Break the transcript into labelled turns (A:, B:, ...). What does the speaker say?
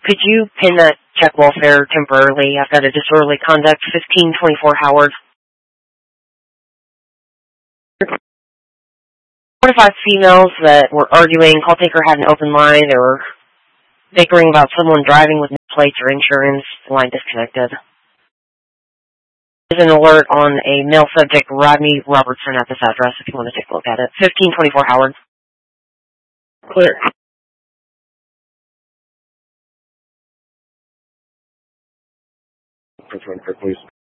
A: Could you pin that check welfare temporarily? I've got a disorderly conduct, 1524 Howard. 4 to 5 females that were arguing. Call taker had an open line. They were bickering about someone driving with no plates or insurance. The line disconnected. There's an alert on a male subject, Rodney Robertson, at this address if you want to take a look at it. 1524 Howard. Clear.
B: Please.